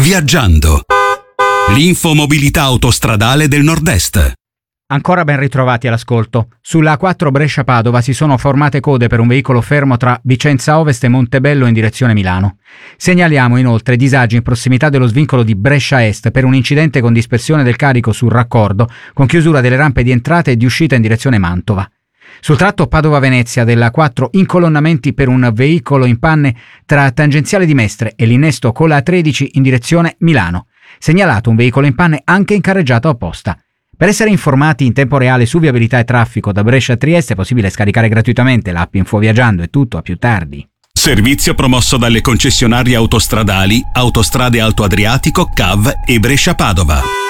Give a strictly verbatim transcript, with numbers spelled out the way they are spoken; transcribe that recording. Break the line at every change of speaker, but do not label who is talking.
Viaggiando. L'infomobilità autostradale del Nord-Est.
Ancora ben ritrovati all'ascolto. Sulla A quattro Brescia-Padova si sono formate code per un veicolo fermo tra Vicenza Ovest e Montebello in direzione Milano. Segnaliamo inoltre disagi in prossimità dello svincolo di Brescia Est per un incidente con dispersione del carico sul raccordo, con chiusura delle rampe di entrata e di uscita in direzione Mantova. Sul tratto Padova-Venezia della A quattro incolonnamenti per un veicolo in panne tra Tangenziale di Mestre e l'innesto con la A tredici in direzione Milano. Segnalato un veicolo in panne anche in carreggiata opposta. Per essere informati in tempo reale su viabilità e traffico da Brescia a Trieste è possibile scaricare gratuitamente l'app InfoViaggiando. È tutto, a più tardi.
Servizio promosso dalle concessionarie autostradali Autostrade Alto Adriatico, C A V e Brescia Padova.